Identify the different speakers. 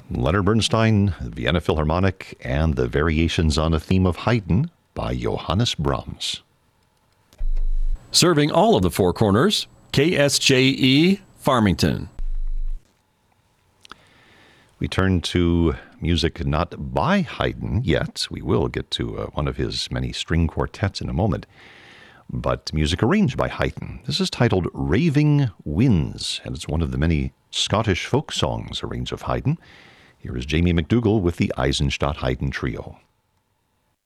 Speaker 1: Leonard Bernstein, Vienna Philharmonic, and the Variations on a Theme of Haydn by Johannes Brahms.
Speaker 2: Serving all of the Four Corners, KSJE Farmington.
Speaker 1: We turn to music not by Haydn yet. We will get to one of his many string quartets in a moment, but music arranged by Haydn. This is titled Raving Winds, and it's one of the many Scottish folk songs arranged of Haydn. Here is Jamie McDougall with the Eisenstadt Haydn Trio.